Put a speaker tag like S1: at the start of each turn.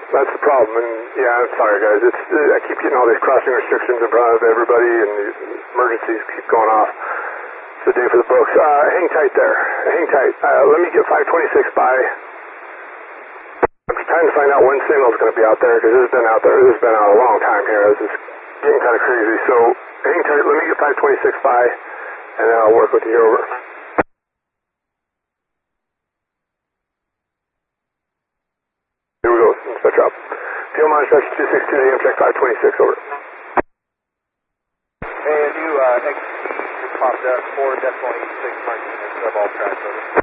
S1: That's the problem. And yeah, I'm sorry, guys. I keep getting all these crossing restrictions in front of everybody, and these emergencies keep going off. It's a day for the books. Hang tight there. Hang tight. Let me get 526 by. I'm trying to find out when signal's going to be out there, because this has been out there. This has been out a long time here. This is getting kind of crazy. So hang tight. Let me get 526 by, and then I'll work with you. Over. Here we go. Switch up. Fuel monitor 262 AM, check 526, over.
S2: Hey, a new XT just popped up, 4 decimal 86 marking and sub all tracks, over.